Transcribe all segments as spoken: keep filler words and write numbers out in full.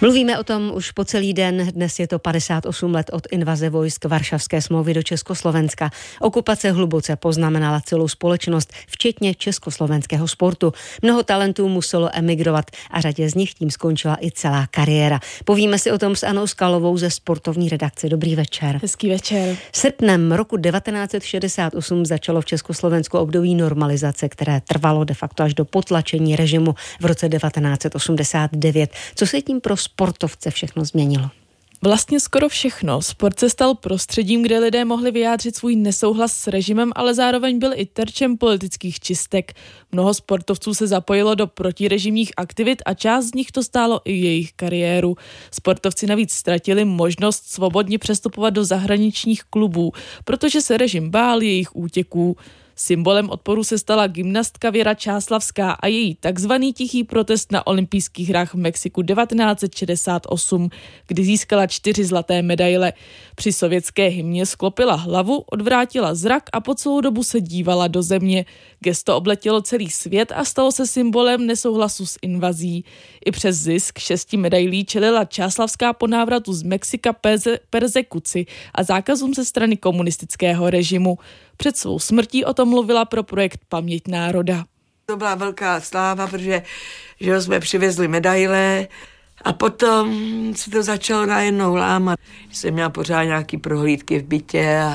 Mluvíme o tom už po celý den. Dnes je to padesát osm let od invaze vojsk Varšavské smlouvy do Československa. Okupace hluboce poznamenala celou společnost, včetně československého sportu. Mnoho talentů muselo emigrovat a řadě z nich tím skončila i celá kariéra. Povíme si o tom s Anou Skalovou ze sportovní redakce. Dobrý večer. Hezký večer. Srpnem roku devatenáct set šedesát osm začalo v Československu období normalizace, které trvalo de facto až do potlačení režimu v roce devatenáct set osmdesát devět. Co se tím pro sportovce všechno změnilo? Vlastně skoro všechno. Sport se stal prostředím, kde lidé mohli vyjádřit svůj nesouhlas s režimem, ale zároveň byl i terčem politických čistek. Mnoho sportovců se zapojilo do protirežimních aktivit a část z nich to stálo i jejich kariéru. Sportovci navíc ztratili možnost svobodně přestupovat do zahraničních klubů, protože se režim bál jejich útěků. Symbolem odporu se stala gymnastka Věra Čáslavská a její takzvaný tichý protest na olympijských hrách v Mexiku devatenáct set šedesát osm, kdy získala čtyři zlaté medaile. Při sovětské hymně sklopila hlavu, odvrátila zrak a po celou dobu se dívala do země. Gesto obletělo celý svět a stalo se symbolem nesouhlasu s invazí. I přes zisk šesti medailí čelila Čáslavská po návratu z Mexika perze- persekuci a zákazům ze strany komunistického režimu. Před svou smrtí o tom mluvila pro projekt Paměť národa. To byla velká sláva, protože že jsme přivezli medaile a potom se to začalo najednou lámat. Jsem měla pořád nějaký prohlídky v bytě a,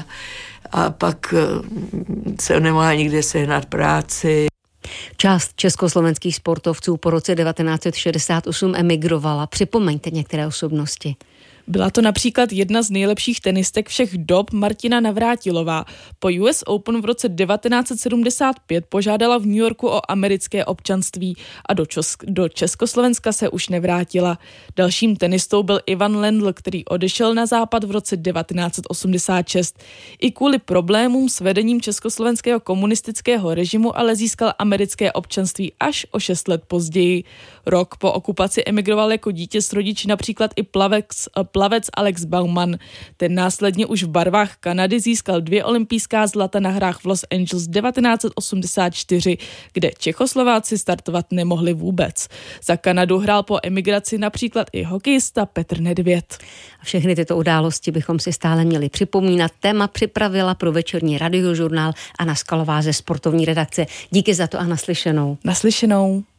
a pak jsem nemohla nikde sehnat práci. Část československých sportovců po roce devatenáct set šedesát osm emigrovala. Připomeňte některé osobnosti. Byla to například jedna z nejlepších tenistek všech dob Martina Navrátilová. Po U S Open v roce devatenáct set sedmdesát pět požádala v New Yorku o americké občanství a do, Česk- do Československa se už nevrátila. Dalším tenistou byl Ivan Lendl, který odešel na západ v roce devatenáct set osmdesát šest. I kvůli problémům s vedením československého komunistického režimu ale získal americké občanství až o šest let později. Rok po okupaci emigroval jako dítě s rodiči například i plavec Plavec Alex Baumann. Ten následně už v barvách Kanady získal dvě olympijská zlata na hrách v Los Angeles devatenáct set osmdesát čtyři, kde Čechoslováci startovat nemohli vůbec. Za Kanadu hrál po emigraci například i hokejista Petr Nedvěd. A všechny tyto události bychom si stále měli připomínat. Téma připravila pro večerní radiožurnál Anna Skalová ze sportovní redakce. Díky za to a naslyšenou. Naslyšenou.